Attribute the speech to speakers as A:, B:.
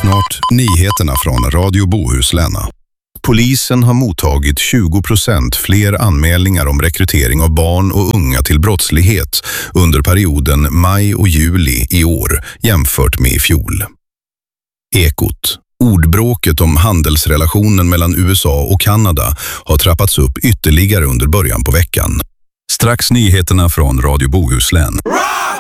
A: Snart nyheterna från Radio Bohuslän. Polisen har mottagit 20% fler anmälningar om rekrytering av barn och unga till brottslighet under perioden maj och juli i år jämfört med i fjol. Ekot. Ordbråket om handelsrelationen mellan USA och Kanada har trappats upp ytterligare under början på veckan. Strax nyheterna från Radio Bohuslän.